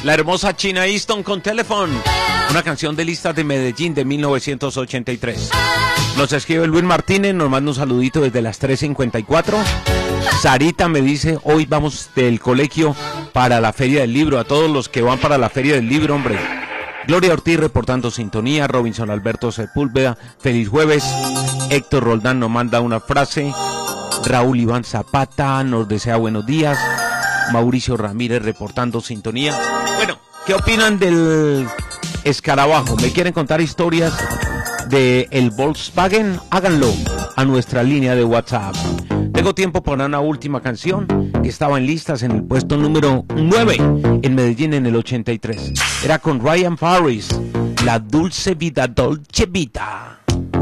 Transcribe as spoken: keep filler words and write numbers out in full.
La hermosa China Easton con Telephone, una canción de Listas de Medellín de mil novecientos ochenta y tres. Nos escribe Luis Martínez, nos manda un saludito desde las tres cincuenta y cuatro. Sarita me dice, hoy vamos del colegio para la Feria del Libro. A todos los que van para la Feria del Libro, hombre. Gloria Ortiz reportando sintonía. Robinson Alberto Sepúlveda, feliz jueves. Héctor Roldán nos manda una frase. Raúl Iván Zapata nos desea buenos días. Mauricio Ramírez reportando sintonía. Bueno, ¿qué opinan del escarabajo? ¿Me quieren contar historias de el Volkswagen? Háganlo a nuestra línea de WhatsApp. Tengo tiempo para una última canción que estaba en listas en el puesto número nueve en Medellín en el ochenta y tres. Era con Ryan Paris, La Dulce Vida, Dolce Vita.